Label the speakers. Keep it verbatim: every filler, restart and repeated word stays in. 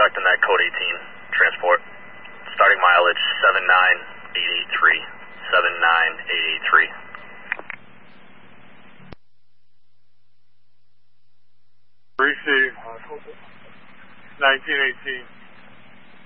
Speaker 1: conducting that code eighteen transport. Starting mileage seven nine eight eight three. seven nine eight eight three.
Speaker 2: Receive. nineteen eighteen.